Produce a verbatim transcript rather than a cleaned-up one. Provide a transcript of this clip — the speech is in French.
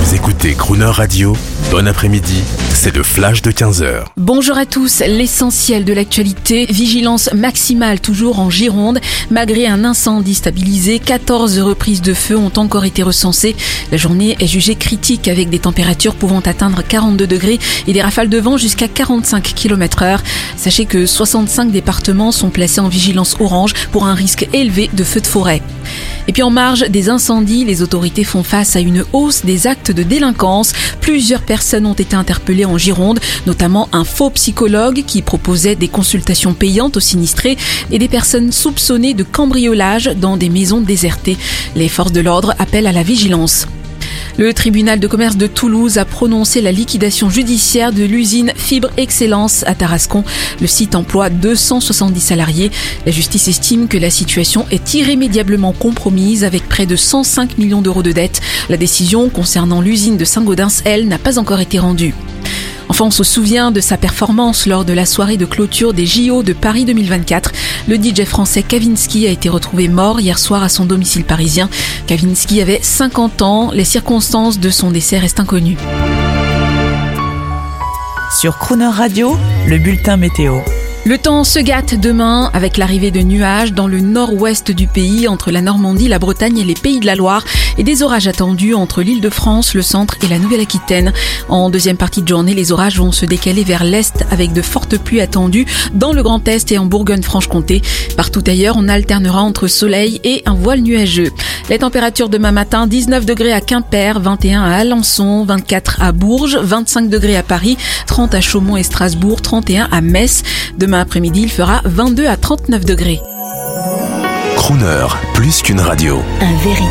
Vous écoutez Crooner Radio, bon après-midi, c'est le flash de quinze heures. Bonjour à tous, l'essentiel de l'actualité, vigilance maximale toujours en Gironde. Malgré un incendie stabilisé, quatorze reprises de feu ont encore été recensées. La journée est jugée critique avec des températures pouvant atteindre quarante-deux degrés et des rafales de vent jusqu'à quarante-cinq kilomètres heure. Sachez que soixante-cinq départements sont placés en vigilance orange pour un risque élevé de feux de forêt. Et puis en marge des incendies, les autorités font face à une hausse des actes de délinquance. Plusieurs personnes ont été interpellées en Gironde, notamment un faux psychologue qui proposait des consultations payantes aux sinistrés et des personnes soupçonnées de cambriolage dans des maisons désertées. Les forces de l'ordre appellent à la vigilance. Le tribunal de commerce de Toulouse a prononcé la liquidation judiciaire de l'usine Fibre Excellence à Tarascon. Le site emploie deux cent soixante-dix salariés. La justice estime que la situation est irrémédiablement compromise avec près de cent cinq millions d'euros de dettes. La décision concernant l'usine de Saint-Gaudens, elle, n'a pas encore été rendue. Enfin, on se souvient de sa performance lors de la soirée de clôture des J O de Paris deux mille vingt-quatre. Le D J français Kavinsky a été retrouvé mort hier soir à son domicile parisien. Kavinsky avait cinquante ans. Les circonstances de son décès restent inconnues. Sur Crooner Radio, le bulletin météo. Le temps se gâte demain avec l'arrivée de nuages dans le nord-ouest du pays, entre la Normandie, la Bretagne et les Pays de la Loire, et des orages attendus entre l'Île-de-France, le centre et la Nouvelle-Aquitaine. En deuxième partie de journée, les orages vont se décaler vers l'est avec de fortes pluies attendues dans le Grand Est et en Bourgogne-Franche-Comté. Partout ailleurs, on alternera entre soleil et un voile nuageux. Les températures demain matin, dix-neuf degrés à Quimper, vingt et un à Alençon, vingt-quatre à Bourges, vingt-cinq degrés à Paris, trente à Chaumont et Strasbourg, trente et un à Metz. Demain après-midi, il fera vingt-deux à trente-neuf degrés. Crooner, plus qu'une radio. Un véritable